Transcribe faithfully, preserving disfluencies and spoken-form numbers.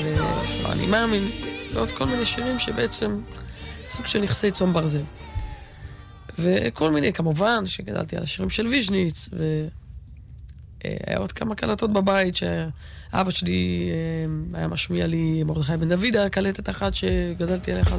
ושמע אני מאמין, ועוד כל מיני שירים שבעצם סוג של נכסי צום ברזל. וכל מיני, כמובן, שגדלתי על השירים של ויז'ניץ, והיה עוד כמה קלטות בבית, שאבא שלי היה משמיע לי מרדכי בן דוד, הקלטת אחת שגדלתי עליך,